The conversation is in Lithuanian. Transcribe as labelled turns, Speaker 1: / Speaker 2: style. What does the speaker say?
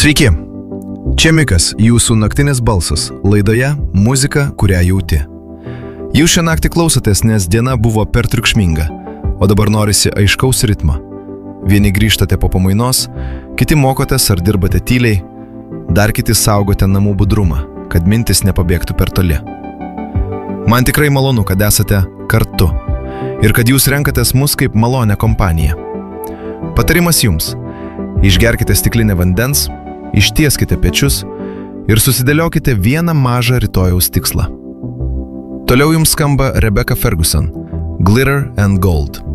Speaker 1: Sveiki, čia Mikas, jūsų naktinis balsas, laidoje Muzika, kurią jauti. Jūs šią naktį klausotės, nes diena buvo per triukšminga, o dabar norisi aiškaus ritmo. Vieni grįžtate po pamainos, kiti mokotės ar dirbate tyliai, dar kiti saugote namų budrumą, kad mintis nepabėgtų per toli. Man tikrai malonu, kad esate kartu ir kad jūs renkatės mus kaip malonę kompaniją. Patarimas jums: išgerkite stiklinę vandens, ištieskite pečius ir susidėliokite vieną mažą rytojaus tikslą. Toliau jums skamba Rebecca Ferguson, Glitter and Gold.